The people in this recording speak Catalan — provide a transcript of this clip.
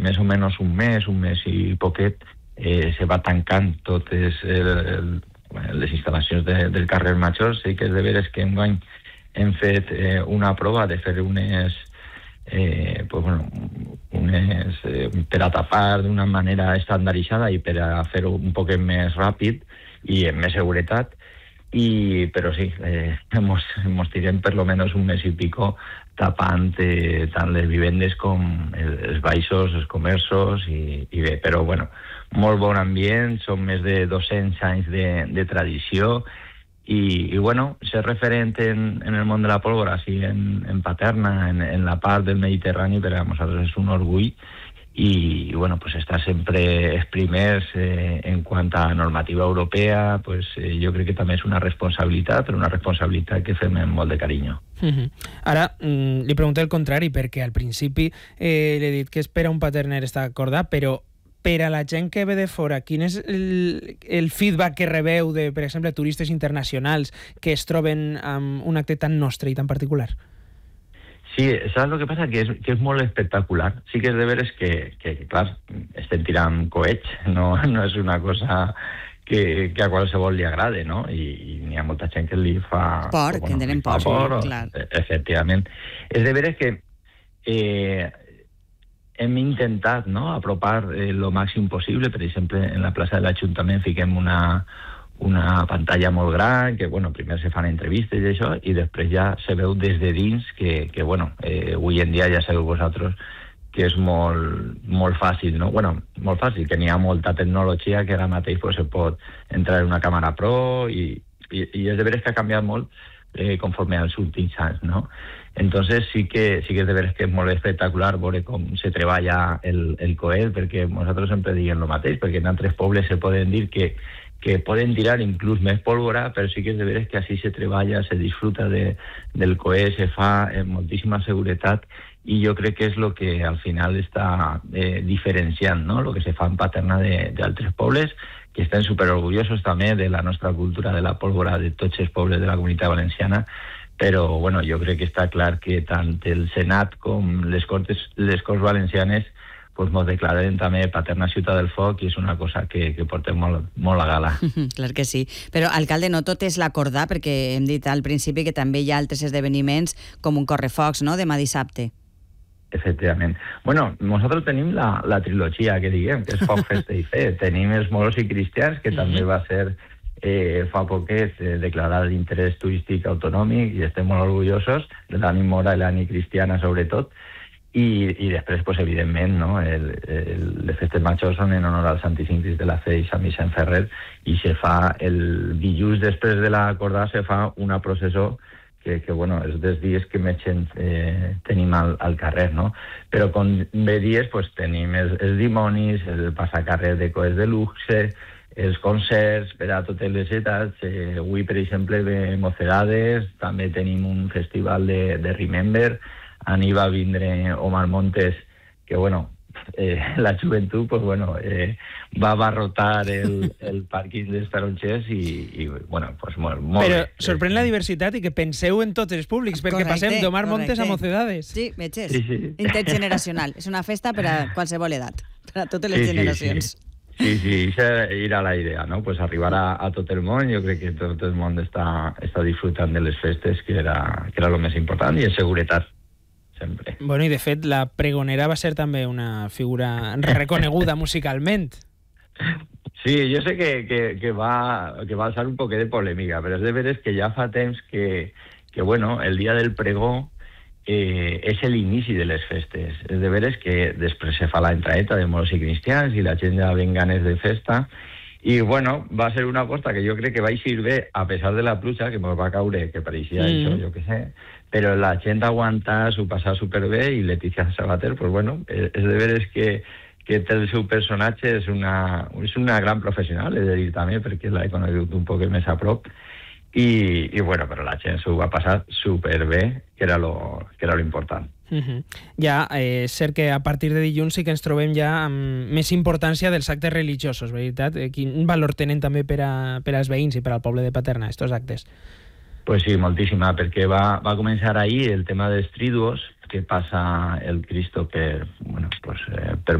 més o menys un mes i poquet, se va tancant totes les instal·lacions del carrer Major. Sí que és de veres que enguany hem fet una prova de fer unes per a tapar d'una manera estandarditzada i per a fer-ho un poquet més ràpid i amb més seguretat. Però sí, mos tirem per lo menos un mes i pico tapant tant les vivendes com els baixos, els comerços i bé, però bueno, molt bon ambient, són més de 200 anys de tradició i bueno, ser referent en el món de la pólvora, així en Paterna, en la part del Mediterrani, per a nosaltres és un orgull i bueno, pues estar sempre els primers en quant a normativa europea, pues jo crec que també és una responsabilitat, però una responsabilitat que fem amb molt de carinyo. Ara, li pregunto el contrari, perquè al principi l'he dit que és per a un Paterner està acordat, però per a la gent que ve de fora, quin és el feedback que rebeu de, per exemple, turistes internacionals que es troben amb un acte tan nostre i tan particular? Sí, saps el que passa? Que és molt espectacular. Sí que és de veres que clar, estem tirant coets, no és una cosa que a qualsevol li agrade, no? I n'hi ha molta gent que li fa... Por, que en tenen por, clar. Efectivament. És de veres que hem intentat, no?, apropar lo màxim possible. Per exemple, en la plaça de l'Ajuntament fiquem una pantalla molt gran, que, bueno, primer se fan entrevistes i això, i després ja se veu des de dins que bueno, avui en dia ja sabeu vosaltres que és molt fàcil, no? Bueno, molt fàcil, que n'hi ha molta tecnologia que ara mateix pues, se pot entrar en una càmera pro i és de veres que ha canviat molt conforme als últims anys, no? Entonces sí que és de veres que és molt espectacular veure com se treballa el coet, perquè nosaltres sempre diem el mateix, perquè en altres pobles se poden dir que poden tirar inclús més pólvora, però sí que és de veres que així se treballa, se disfruta del coet, se fa amb moltíssima seguretat, i jo crec que és el que al final està diferenciant, no?, el que se fa en Paterna d'altres pobles, que estem superorgullosos també de la nostra cultura de la pólvora de tots els pobles de la Comunitat Valenciana, però bueno, jo crec que està clar que tant el Senat com les Corts Valencianes pues mos declarem també Paterna Ciutat del Foc i és una cosa que portem molt a gala. Clar que sí. Però, alcalde, no tot és l'acordar, perquè hem dit al principi que també hi ha altres esdeveniments com un correfocs, no?, demà dissabte. Efectivament. Bueno, nosaltres tenim la trilogia, que diguem, que és Foc, Festa i Fe. Tenim els moros i cristians, que també va ser fa poquet declarat d'interès turístic autonòmic i estem molt orgullosos de l'ànim mora i l'ànim cristiana, sobretot. I després, pues, evidentment, no? Les festes majors són en honor al Santíssim Crist de la Fe i Sant Vicent Ferrer, i se fa el dilluns després de l'acordar se fa una processó que bueno, és dels dies que més gent tenim al carrer, no? Però com bé dies, pues, tenim els dimonis, el passacarrer de coets de luxe, els concerts per a totes les edats. Avui, per exemple, de Mocedades, també tenim un festival de Remember. Ahir va vindre Omar Montes, que bueno, la joventut pues, bueno, va abarrotar el pàrquing dels tarongers i bueno, pues molt Però bé. sorprèn la diversitat i que penseu en tots els públics, perquè passem d'Omar Montes a Mocedades. Sí, metges. Sí. Intergeneracional. És una festa per a qualsevol edat, per a totes les generacions. Sí, això era la idea, no? Pues arribar a tot el món. Jo crec que tot el món està disfrutant de les festes, que era el més important, i en seguretat. Sempre. Bueno, i de fet, la pregonera va ser també una figura reconeguda musicalment. Sí, jo sé que va alçar un poquet de polèmica, però és de veres que ja fa temps que bueno, el dia del pregó és l'inici de les festes. És de veres que després se fa la entraeta de moros i cristians i la gent ja ven ganes de festa. I bueno, va ser una aposta que jo crec que va eixir bé a pesar de la pluja, que ens va caure, que pareixia això, jo què sé, però la gent aguanta, s'ho passa superbé, i Letícia Sabater, pues bueno, és de veres que té el seu personatge, és una gran professional, he de dir també, perquè l'he conegut un poc més a prop, i bueno, però la gent s'ho va passar superbé, que era lo important. Ja, és cert que a partir de dilluns sí que ens trobem ja amb més importància dels actes religiosos, veritat? Quin valor tenen també per als veïns i per al poble de Paterna, estos actes? Pues sí, moltíssima, perquè va començar ahir el tema dels tríduos, que passa el Cristo per